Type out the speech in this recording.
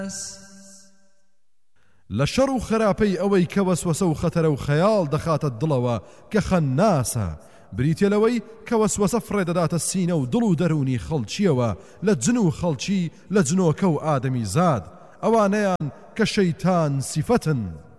لشر و خراپەی ئەوەی کە وەسوەسە و خەتەرە و خەیاڵ دەخاتە دڵەوە کە خەناسە بریتە لەوەی کە وەسوەسە فڕێدەداتە سینە و دڵ و دەرونی خەڵکیەوە لە جن و خەڵکی لە جنۆکە و ئادەمی زاد ئەوانەیان کە شەیتان سیفەتن